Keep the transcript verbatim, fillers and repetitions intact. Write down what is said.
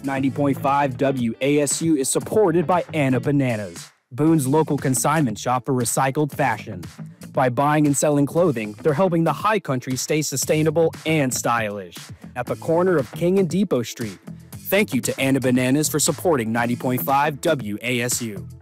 ninety point five W A S U is supported by Anna Bananas, Boone's local consignment shop for recycled fashion. By buying and selling clothing, they're helping the high country stay sustainable and stylish. At the corner of King and Depot Street. Thank you to Anna Bananas for supporting ninety point five W A S U.